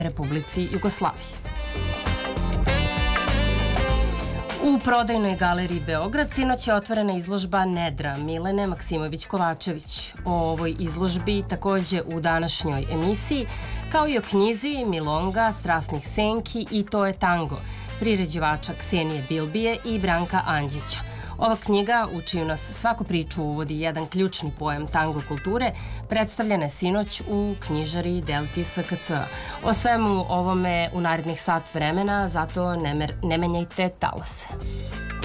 Republici Jugoslaviji. U prodajnoj galeriji Beograd sinoć je otvorena izložba Nedra Milene Maksimović-Kovačević. O ovoj izložbi takođe u današnjoj emisiji, kao i o knjizi Milonga, strasnih senki i To je tango, priređivača Ksenije Bilbije i Branka Andžića. Ova knjiga, u čiju nas svaku priču uvodi jedan ključni pojam tango kulture, predstavljena je sinoć u knjižari Delfi SKC. O svemu ovome u narednih sat vremena, zato ne menjajte talase.